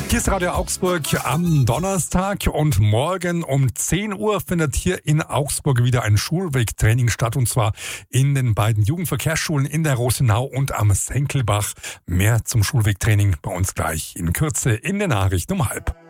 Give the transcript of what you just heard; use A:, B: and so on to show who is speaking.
A: Hier ist Radio Augsburg am Donnerstag und morgen um 10 Uhr findet hier in Augsburg wieder ein Schulwegtraining statt, und zwar in den beiden Jugendverkehrsschulen in der Rosenau und am Senckelbach. Mehr zum Schulwegtraining bei uns gleich in Kürze in der Nachricht um 12:30.